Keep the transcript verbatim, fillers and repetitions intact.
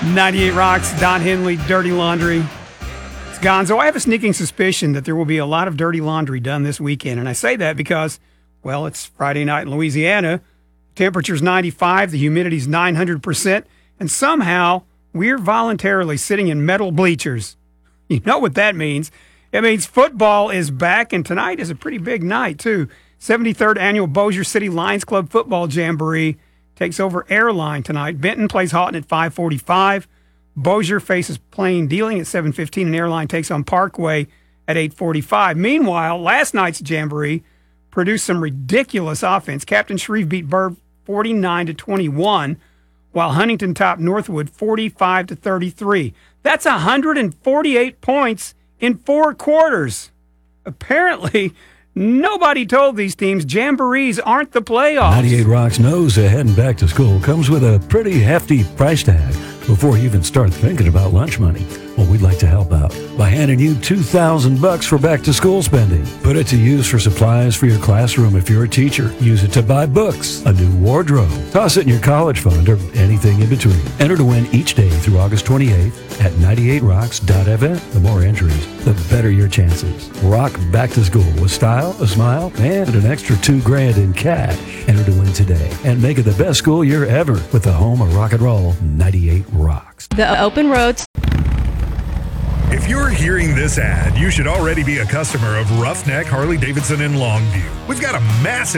ninety-eight Rocks, Don Henley, Dirty Laundry. It's Gonzo. I have a sneaking suspicion that there will be a lot of dirty laundry done this weekend. And I say that because, well, it's Friday night in Louisiana. Temperature's ninety-five, the humidity's nine hundred percent, and somehow we're voluntarily sitting in metal bleachers. You know what that means. It means football is back, and tonight is a pretty big night, too. seventy-third Annual Bossier City Lions Club Football Jamboree takes over Airline tonight. Benton plays Houghton at five forty-five. Bossier faces Plain Dealing at seven fifteen, and Airline takes on Parkway at eight forty-five. Meanwhile, last night's Jamboree produced some ridiculous offense. Captain Shreve beat Burr forty-nine to twenty-one, while Huntington topped Northwood forty-five to thirty-three. That's one hundred forty-eight points in four quarters. Apparently, nobody told these teams Jamborees aren't the playoffs. ninety-eight Rocks knows that heading back to school comes with a pretty hefty price tag before you even start thinking about lunch money. Well, we'd like to help out by handing you two thousand bucks for back-to-school spending. Put it to use for supplies for your classroom if you're a teacher. Use it to buy books, a new wardrobe. Toss it in your college fund or anything in between. Enter to win each day through August twenty-eighth at ninety-eight rocks dot f m. The more entries, the better your chances. Rock back to school with style, a smile, and an extra two grand in cash. Enter to win today and make it the best school year ever with the home of rock and roll, ninety-eight Rocks. The open roads. If you're hearing this ad, you should already be a customer of Roughneck Harley Davidson in Longview. We've got a massive